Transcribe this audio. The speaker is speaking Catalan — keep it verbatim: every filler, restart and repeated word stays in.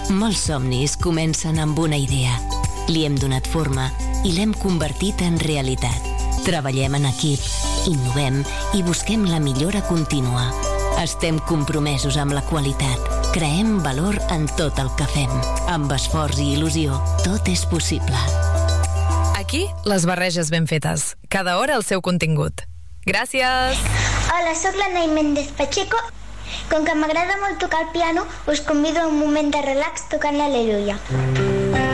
Molts somnis comencen amb una idea. Li hem donat forma i l'hem convertit en realitat. Treballem en equip, innovem i busquem la millora contínua. Estem compromesos amb la qualitat. Creem valor en tot el que fem. Amb esforç i il·lusió, tot és possible. Aquí, les barreges ben fetes. Cada hora el seu contingut. Gràcies! Hola, sóc la Nay Méndez Pacheco. Com que m'agrada molt tocar el piano, us convido a un moment de relax tocant l'Al·leluia.